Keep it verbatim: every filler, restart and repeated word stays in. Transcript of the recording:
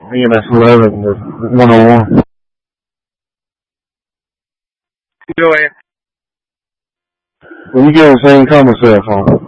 E M S eleven was one oh one. Go ahead. When you get on the same commissary phone.